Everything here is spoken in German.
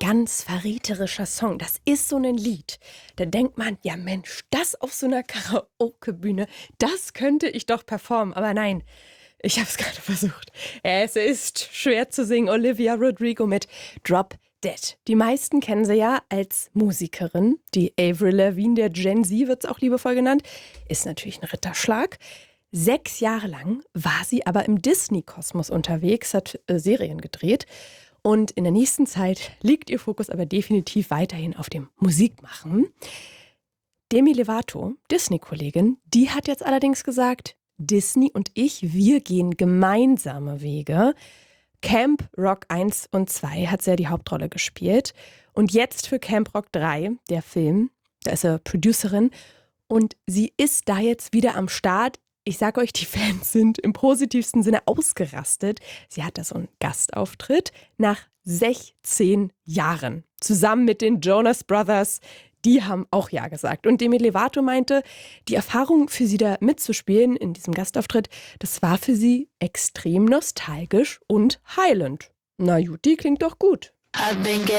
ganz verräterischer Song. Das ist so ein Lied. Da denkt man, ja Mensch, das auf so einer Karaoke-Bühne, das könnte ich doch performen. Aber nein, ich habe es gerade versucht. Es ist schwer zu singen. Olivia Rodrigo mit Drop Dead. Die meisten kennen sie ja als Musikerin. Die Avril Lavigne der Gen Z wird es auch liebevoll genannt. Ist natürlich ein Ritterschlag. 6 Jahre lang war sie aber im Disney-Kosmos unterwegs, hat Serien gedreht. Und in der nächsten Zeit liegt ihr Fokus aber definitiv weiterhin auf dem Musikmachen. Demi Lovato, Disney-Kollegin, die hat jetzt allerdings gesagt, Disney und ich, wir gehen gemeinsame Wege. Camp Rock 1 und 2 hat sie ja die Hauptrolle gespielt. Und jetzt für Camp Rock 3, der Film, da ist sie Producerin. Und sie ist da jetzt wieder am Start. Ich sage euch, die Fans sind im positivsten Sinne ausgerastet. Sie hat da so einen Gastauftritt nach 16 Jahren. Zusammen mit den Jonas Brothers. Die haben auch Ja gesagt. Und Demi Lovato meinte, die Erfahrung für sie da mitzuspielen in diesem Gastauftritt, das war für sie extrem nostalgisch und heilend. Na gut, die klingt doch gut.